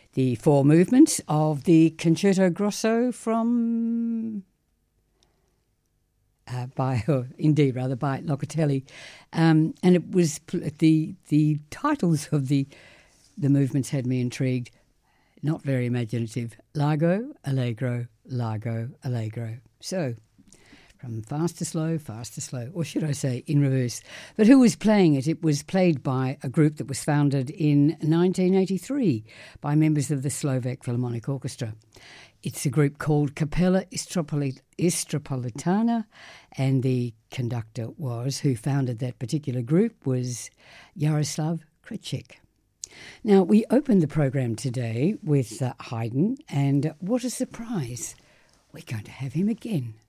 the four movements of the Concerto Grosso from by Locatelli, and it was the titles of the movements had me intrigued. Not very imaginative. Largo, Allegro, Largo, Allegro. So, from fast to slow, or should I say in reverse. But who was playing it? It was played by a group that was founded in 1983 by members of the Slovak Philharmonic Orchestra. It's a group called Capella Istropolitana, and the conductor who founded that particular group was Jaroslav Kreček. Now, we opened the program today with Haydn, and what a surprise. We're going to have him again.